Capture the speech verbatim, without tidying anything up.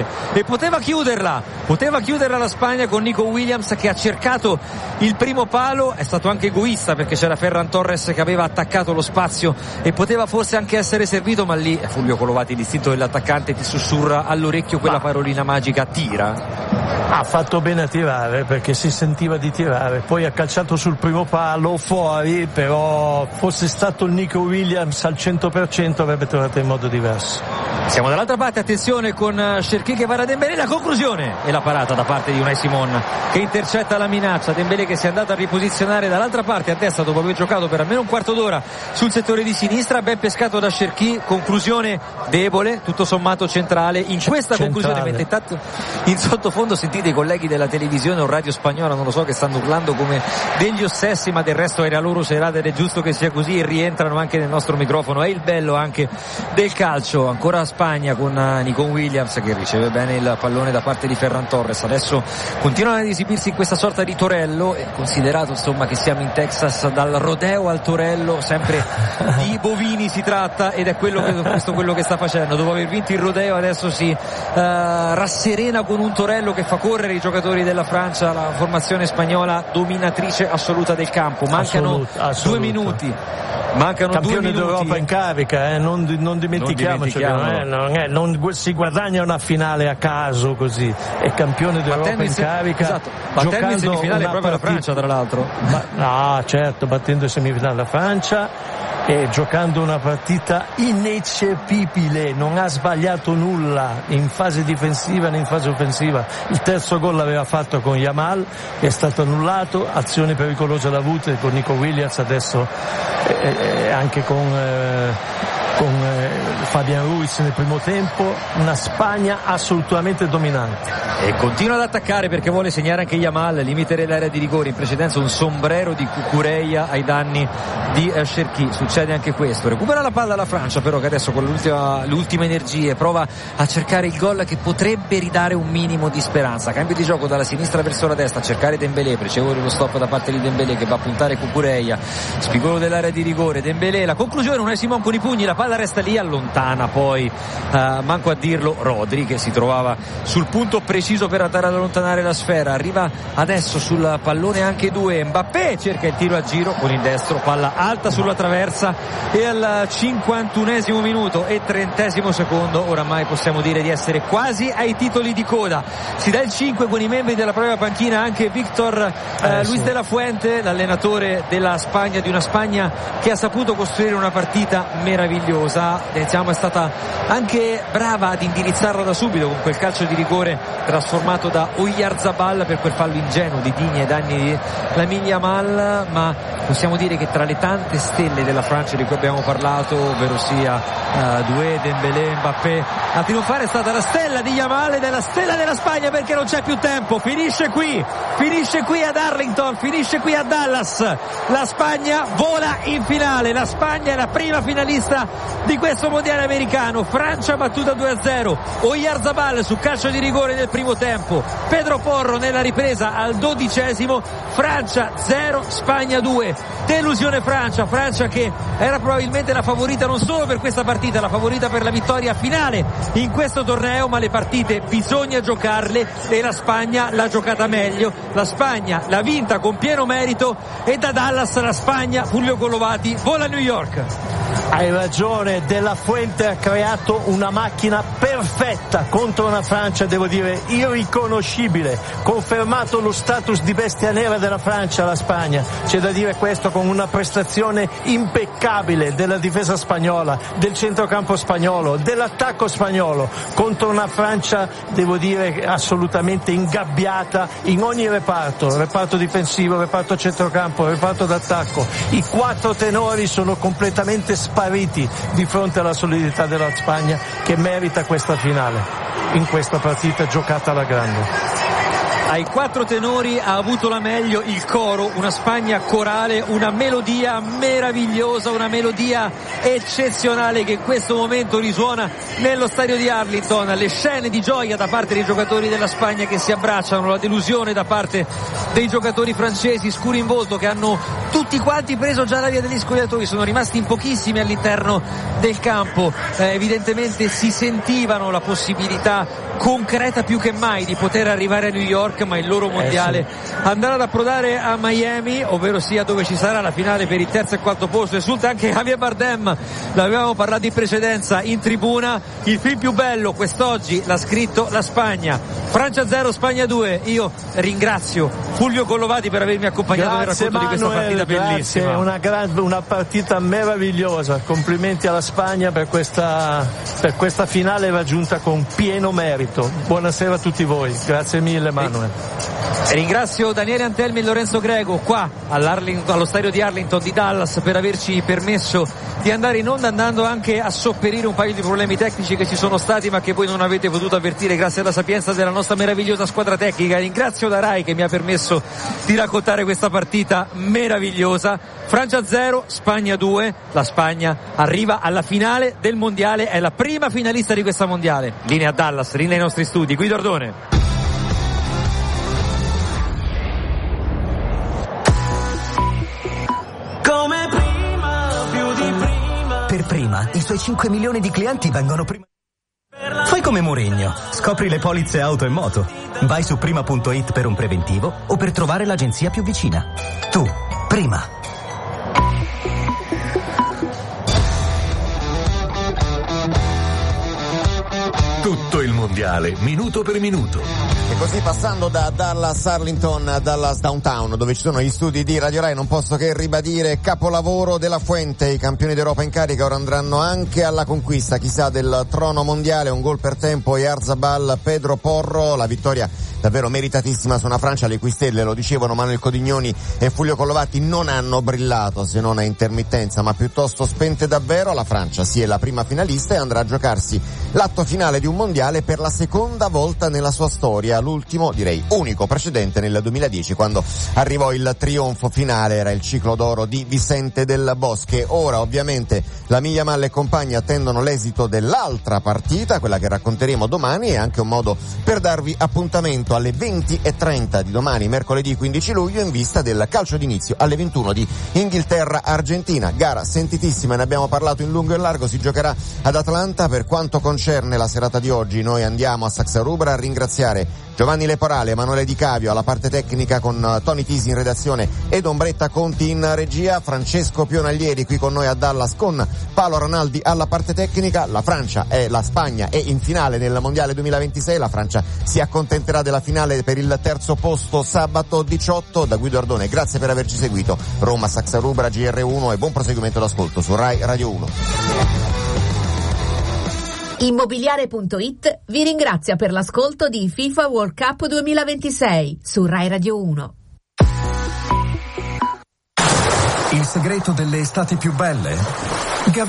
e poteva chiuderla, poteva chiuderla la Spagna con Nico Williams che ha cercato il primo palo, è stato anche egoista perché c'era Ferran Torres che aveva attaccato lo spazio e poteva forse anche essere servito, ma lì Fulvio Colovati, l'istinto dell'attaccante, ti sussurra all'orecchio quella parolina magica: tira. Ha fatto bene a tirare perché si sentiva di tirare, poi ha calciato sul primo palo fuori, però fosse stato il Nico Williams al cento per cento avrebbe trovato in modo diverso. Siamo dall'altra parte, attenzione con Cherki che va a Dembélé, la conclusione e la parata da parte di Unai Simon che intercetta la minaccia. Dembélé che si è andato a riposizionare dall'altra parte a destra dopo aver giocato per almeno un quarto d'ora sul settore di sinistra, ben pescato da Cherki, conclusione debole, tutto sommato centrale in questa centrale. conclusione, mentre intanto in sottofondo sentite i colleghi della televisione o radio spagnola, non lo so, che stanno urlando come degli ossessi, ma del resto era loro serata ed è giusto che sia così, e rientrano anche nel nostro microfono. È il bello anche del calcio. Ancora Spagna con Nico Williams che riceve bene il pallone da parte di Ferran Torres. Adesso continuano ad esibirsi in questa sorta di torello, e considerato insomma che siamo in Texas, dal rodeo al torello, sempre di bovini si tratta, ed è quello che, questo quello che sta facendo. Dopo aver vinto il rodeo adesso si uh, rasserena con un torello che fa correre i giocatori della Francia, la formazione spagnola dominatrice assoluta del campo. Mancano Assolut- assoluta. due minuti. Mancano Campione due minuti. d'Europa in carica, eh? non, non dimentichiamoci, non, è, non, è, non si guadagna una finale a caso così, è campione d'Europa in carica, esatto, battendo in semifinale proprio la Francia, tra l'altro. Ma, no, certo, battendo in semifinale la Francia e giocando una partita ineccepibile, non ha sbagliato nulla in fase difensiva né in fase offensiva. Il terzo gol l'aveva fatto con Yamal, è stato annullato, azione pericolosa l'ha avuta con Nico Williams, adesso eh, eh, anche con eh, con eh, Fabian Ruiz nel primo tempo. Una Spagna assolutamente dominante e continua ad attaccare perché vuole segnare anche Yamal, limite dell'area di rigore. In precedenza un sombrero di Cucurella ai danni di eh, Cherki, succede anche questo. Recupera la palla la Francia però, che adesso con l'ultima, le ultime energie prova a cercare il gol che potrebbe ridare un minimo di speranza. Cambio di gioco dalla sinistra verso la destra, a cercare Dembélé, precevole lo stop da parte di Dembélé che va a puntare Cucurella, spigolo dell'area di rigore. Dembélé, la conclusione, Unai Simon con i pugni, la palla resta lì, allontana poi eh, manco a dirlo Rodri che si trovava sul punto preciso per andare ad allontanare la sfera. Arriva adesso sul pallone anche due, Mbappé cerca il tiro a giro con il destro, palla alta sulla traversa, e al cinquantunesimo minuto e trentesimo secondo oramai possiamo dire di essere quasi ai titoli di coda. Si dà il cinque con i membri della propria panchina anche Victor eh, eh, Luis sì. de la Fuente, l'allenatore della Spagna, di una Spagna che ha saputo costruire una partita meravigliosa. Diciamo è stata anche brava ad indirizzarla da subito con quel calcio di rigore trasformato da Oyarzabal per quel fallo ingenuo di Digne ai danni di Lamine Yamal. Ma possiamo dire che tra le tante stelle della Francia di cui abbiamo parlato, ovvero sia uh, Doué, Dembélé, Mbappé, a trionfare è stata la stella di Yamal ed è la stella della Spagna, perché non c'è più tempo, finisce qui finisce qui ad Arlington, finisce qui a Dallas. La Spagna vola in finale, la Spagna è la prima finalista di questo mondiale americano. Francia battuta due a zero, Oyarzabal su calcio di rigore nel primo tempo, Pedro Porro nella ripresa al dodicesimo. Francia zero, Spagna due. Delusione Francia, Francia che era probabilmente la favorita non solo per questa partita, la favorita per la vittoria finale in questo torneo, ma le partite bisogna giocarle e la Spagna l'ha giocata meglio, la Spagna l'ha vinta con pieno merito, e da Dallas la Spagna, Fulvio Colovati, vola a New York. Hai ragione, De La Fuente ha creato una macchina perfetta contro una Francia, devo dire, irriconoscibile. Confermato lo status di bestia nera della Francia, la Spagna. C'è da dire questo con una prestazione impeccabile della difesa spagnola, del centrocampo spagnolo, dell'attacco spagnolo, contro una Francia, devo dire, assolutamente ingabbiata in ogni reparto, reparto difensivo, reparto centrocampo, reparto d'attacco. I quattro tenori sono completamente spariti di fronte alla solidità della Spagna, che merita questa finale in questa partita giocata alla grande. Ai quattro tenori ha avuto la meglio il coro, una Spagna corale, una melodia meravigliosa, una melodia eccezionale che in questo momento risuona nello stadio di Arlington. Le scene di gioia da parte dei giocatori della Spagna che si abbracciano, la delusione da parte dei giocatori francesi, scuri in volto, che hanno tutti quanti preso già la via degli spogliatoi, sono rimasti in pochissimi all'interno del campo. Eh, evidentemente si sentivano la possibilità concreta più che mai di poter arrivare a New York, ma il loro mondiale eh sì. andrà ad approdare a Miami, ovvero sia dove ci sarà la finale per il terzo e quarto posto. Esulta anche Javier Bardem, l'avevamo parlato in precedenza in tribuna. Il film più bello quest'oggi l'ha scritto la Spagna. Francia zero, Spagna due. Io ringrazio Fulvio Collovati per avermi accompagnato nel racconto Manuel, di questa partita grazie, bellissima. Una, gran, una partita meravigliosa, complimenti alla Spagna per questa, per questa finale raggiunta con pieno merito. Buonasera a tutti voi, grazie mille Manuel. E ringrazio Daniele Antelmi e Lorenzo Grego qua allo stadio di Arlington di Dallas per averci permesso di andare in onda, andando anche a sopperire un paio di problemi tecnici che ci sono stati ma che voi non avete potuto avvertire grazie alla sapienza della nostra meravigliosa squadra tecnica. Ringrazio la Rai che mi ha permesso di raccontare questa partita meravigliosa. Francia zero, Spagna due. La Spagna arriva alla finale del mondiale, è la prima finalista di questa mondiale. Linea a Dallas, linea ai nostri studi. Guido Ardone. Come prima, più di prima. Per Prima, i suoi cinque milioni di clienti vengono prima. Fai come Mourinho, scopri le polizze auto e moto. Vai su prima punto it per un preventivo o per trovare l'agenzia più vicina. Tu, Prima. Tutto il mondiale, minuto per minuto. E così passando da Dallas Arlington a Dallas Downtown, dove ci sono gli studi di Radio Rai, non posso che ribadire capolavoro della Fuente. I campioni d'Europa in carica ora andranno anche alla conquista, chissà, del trono mondiale. Un gol per tempo e Arzabal, Pedro Porro, la vittoria davvero meritatissima su una Francia le cui stelle, lo dicevano Manuel Codignoni e Fulvio Collovati, non hanno brillato se non a intermittenza, ma piuttosto spente davvero. La Francia sì è la prima finalista e andrà a giocarsi l'atto finale di un mondiale per la seconda volta nella sua storia, l'ultimo, direi unico precedente nel duemiladieci, quando arrivò il trionfo finale, era il ciclo d'oro di Vicente del Bosque. Ora ovviamente la Migliamal e compagni attendono l'esito dell'altra partita, quella che racconteremo domani, e anche un modo per darvi appuntamento alle venti e trenta di domani, mercoledì quindici luglio, in vista del calcio d'inizio alle ventuno di Inghilterra-Argentina. Gara sentitissima, ne abbiamo parlato in lungo e in largo, si giocherà ad Atlanta. Per quanto concerne la serata di oggi, noi andiamo a Saxa Rubra a ringraziare Giovanni Leporale, Emanuele Di Cavio alla parte tecnica, con Tony Tisi in redazione ed Ombretta Conti in regia, Francesco Pionaglieri qui con noi a Dallas con Paolo Ranaldi alla parte tecnica. La Francia e la Spagna è in finale nel mondiale duemilaventisei, la Francia si accontenterà della finale per il terzo posto sabato diciotto. Da Guido Ardone, grazie per averci seguito. Roma, Saxa Rubra, G R uno, e buon proseguimento d'ascolto su Rai Radio uno. Immobiliare punto it vi ringrazia per l'ascolto di FIFA World Cup duemilaventisei su Rai Radio uno. Il segreto delle estati più belle?